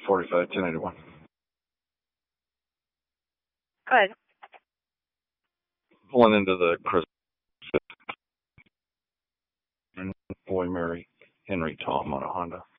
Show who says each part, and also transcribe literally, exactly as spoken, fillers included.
Speaker 1: forty-five, ten eighty-one.
Speaker 2: Good.
Speaker 1: Pulling into the Chris Boy Mary Henry Tom on a Honda.